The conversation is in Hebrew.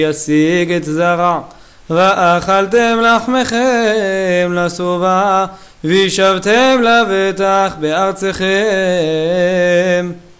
ישיג את זרע, ואכלתם לחמכם לשובע, וישבתם לבטח בארצכם.